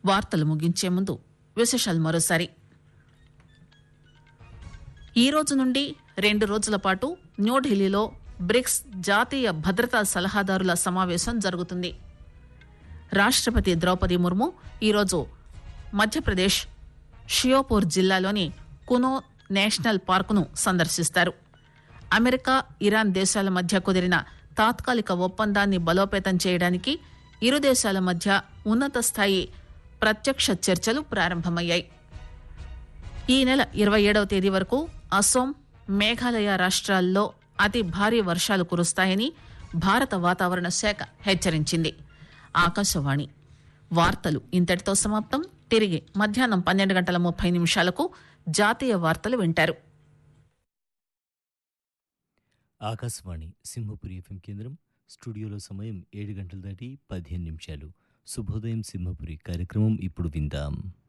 వార్తలు ముగించే ముందు విశేషాలు మరోసారి. ఈ రోజు నుండి 2 రోజుల పాటు న్యూఢిల్లీలో బ్రిక్స్ జాతీయ భద్రతా సలహాదారుల సమావేశం జరుగుతుంది. రాష్ట్రపతి ద్రౌపది ముర్ము ఈరోజు మధ్యప్రదేశ్ షియోపూర్ జిల్లాలోని కునో నేషనల్ పార్కును సందర్శిస్తారు. అమెరికా, ఇరాన్ దేశాల మధ్య కుదిరిన తాత్కాలిక ఒప్పందాన్ని బలోపేతం చేయడానికి ఇరు దేశాల మధ్య ఉన్నత స్థాయి ప్రత్యక్ష చర్చలు ప్రారంభమయ్యాయి. ఈ నెల 27వ తేదీ వరకు అసోం, మేఘాలయ రాష్ట్రాల్లో అతి భారీ వర్షాలు కురుస్తాయని భారత వాతావరణ శాఖ హెచ్చరించింది. ఆకాశవాణి వార్తలు ఇంతటితో సమాప్తం. తిరిగి మధ్యాహ్నం 12:30 జాతీయ వార్తలు వింటారు. ఆకాశవాణి సింహపురి ఎఫ్ఎం కేంద్రం. స్టూడియోలో సమయం 7 గంటలు దాటి 15 నిమిషాలు. శుభోదయం సింహపురి కార్యక్రమం ఇప్పుడు విందాం.